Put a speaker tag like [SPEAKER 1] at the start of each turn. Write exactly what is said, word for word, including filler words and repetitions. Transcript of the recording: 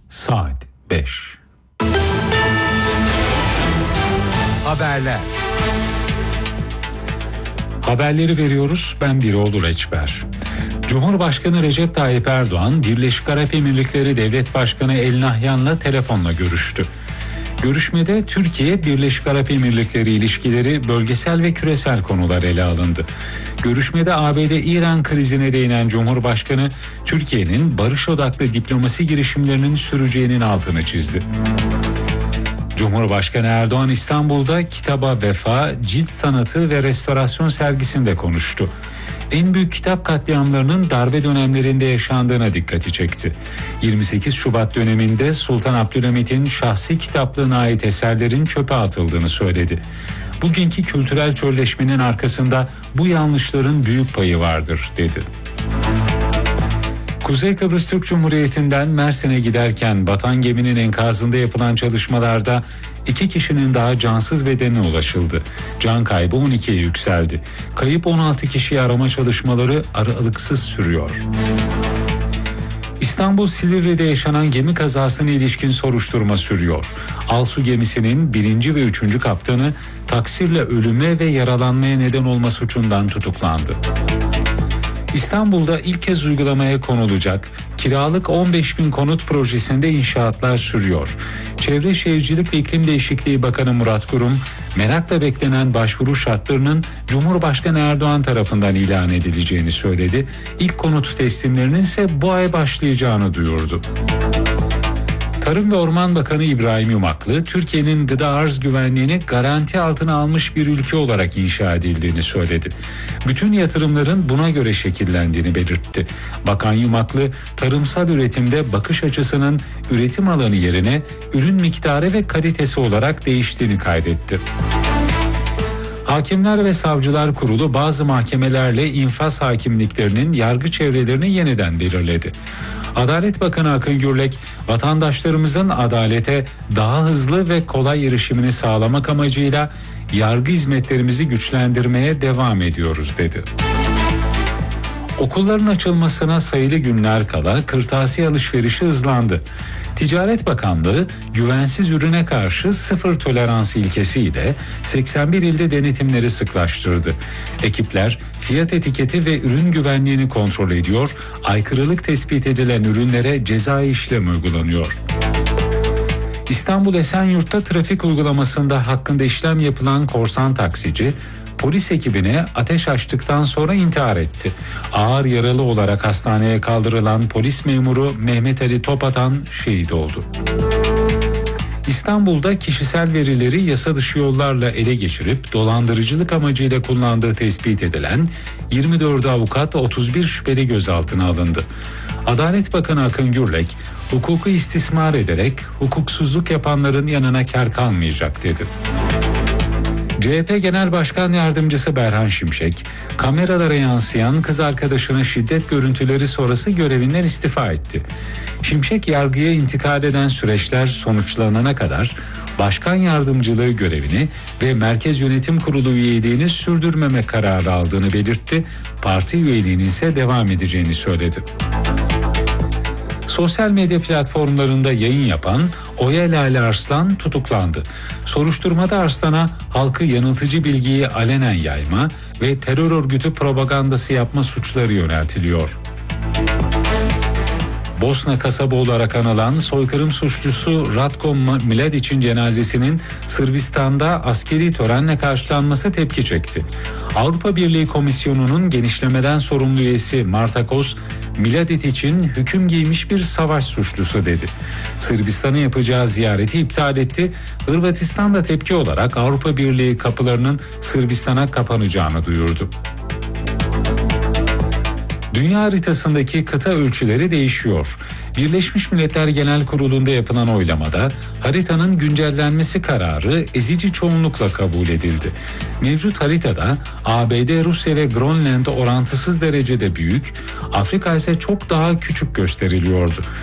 [SPEAKER 1] Saat beş.
[SPEAKER 2] Haberler.
[SPEAKER 1] Haberleri veriyoruz. Ben Biroğlu Reçber. Cumhurbaşkanı Recep Tayyip Erdoğan, Birleşik Arap Emirlikleri Devlet Başkanı El Nahyan'la telefonla görüştü. Görüşmede Türkiye, Birleşik Arap Emirlikleri ilişkileri, bölgesel ve küresel konular ele alındı. Görüşmede A B D-İran krizine değinen Cumhurbaşkanı, Türkiye'nin barış odaklı diplomasi girişimlerinin süreceğinin altını çizdi. Cumhurbaşkanı Erdoğan İstanbul'da Kitaba Vefa, Cilt Sanatı ve Restorasyon sergisinde konuştu. En büyük kitap katliamlarının darbe dönemlerinde yaşandığına dikkati çekti. yirmi sekiz Şubat döneminde Sultan Abdülhamit'in şahsi kitaplığına ait eserlerin çöpe atıldığını söyledi. Bugünkü kültürel çölleşmenin arkasında bu yanlışların büyük payı vardır, dedi. Kuzey Kıbrıs Türk Cumhuriyeti'nden Mersin'e giderken batan geminin enkazında yapılan çalışmalarda iki kişinin daha cansız bedenine ulaşıldı. Can kaybı on ikiye yükseldi. Kayıp on altı kişiyi arama çalışmaları aralıksız sürüyor. İstanbul Silivri'de yaşanan gemi kazasına ilişkin soruşturma sürüyor. Alsu gemisinin birinci ve üçüncü kaptanı taksirle ölüme ve yaralanmaya neden olma suçundan tutuklandı. İstanbul'da ilk kez uygulamaya konulacak kiralık on beş bin konut projesinde inşaatlar sürüyor. Çevre Şehircilik ve İklim Değişikliği Bakanı Murat Kurum, merakla beklenen başvuru şartlarının Cumhurbaşkanı Erdoğan tarafından ilan edileceğini söyledi. İlk konut teslimlerinin ise bu ay başlayacağını duyurdu. Tarım ve Orman Bakanı İbrahim Yumaklı, Türkiye'nin gıda arz güvenliğini garanti altına almış bir ülke olarak inşa edildiğini söyledi. Bütün yatırımların buna göre şekillendiğini belirtti. Bakan Yumaklı, tarımsal üretimde bakış açısının üretim alanı yerine ürün miktarı ve kalitesi olarak değiştiğini kaydetti. Hakimler ve Savcılar Kurulu bazı mahkemelerle infaz hakimliklerinin yargı çevrelerini yeniden belirledi. Adalet Bakanı Akın Gürlek, vatandaşlarımızın adalete daha hızlı ve kolay erişimini sağlamak amacıyla yargı hizmetlerimizi güçlendirmeye devam ediyoruz, dedi. Okulların açılmasına sayılı günler kala kırtasiye alışverişi hızlandı. Ticaret Bakanlığı güvensiz ürüne karşı sıfır tolerans ilkesiyle seksen bir ilde denetimleri sıklaştırdı. Ekipler fiyat etiketi ve ürün güvenliğini kontrol ediyor, aykırılık tespit edilen ürünlere cezai işlem uygulanıyor. İstanbul Esenyurt'ta trafik uygulamasında hakkında işlem yapılan korsan taksici, polis ekibine ateş açtıktan sonra intihar etti. Ağır yaralı olarak hastaneye kaldırılan polis memuru Mehmet Ali Topatan şehit oldu. İstanbul'da kişisel verileri yasa dışı yollarla ele geçirip dolandırıcılık amacıyla kullandığı tespit edilen yirmi dört avukat, otuz bir şüpheli gözaltına alındı. Adalet Bakanı Akın Gürlek, hukuku istismar ederek hukuksuzluk yapanların yanına kar kalmayacak, dedi. C H P Genel Başkan Yardımcısı Berhan Şimşek, kameralara yansıyan kız arkadaşına şiddet görüntüleri sonrası görevinden istifa etti. Şimşek, yargıya intikal eden süreçler sonuçlanana kadar başkan yardımcılığı görevini ve Merkez Yönetim Kurulu üyeliğini sürdürmeme kararı aldığını belirtti. Parti üyeliğinin ise devam edeceğini söyledi. Sosyal medya platformlarında yayın yapan Oya Lale Arslan tutuklandı. Soruşturmada Arslan'a halkı yanıltıcı bilgiyi alenen yayma ve terör örgütü propagandası yapma suçları yöneltiliyor. Bosna kasabı olarak anılan soykırım suçlusu Ratko Mladić'in cenazesinin Sırbistan'da askeri törenle karşılanması tepki çekti. Avrupa Birliği Komisyonu'nun genişlemeden sorumlu üyesi Marta Kos, Mladić'in hüküm giymiş bir savaş suçlusu dedi. Sırbistan'a yapacağı ziyareti iptal etti. Hırvatistan da tepki olarak Avrupa Birliği kapılarının Sırbistan'a kapanacağını duyurdu. Dünya haritasındaki kıta ölçüleri değişiyor. Birleşmiş Milletler Genel Kurulu'nda yapılan oylamada haritanın güncellenmesi kararı ezici çoğunlukla kabul edildi. Mevcut haritada A B D, Rusya ve Grönland orantısız derecede büyük, Afrika ise çok daha küçük gösteriliyordu.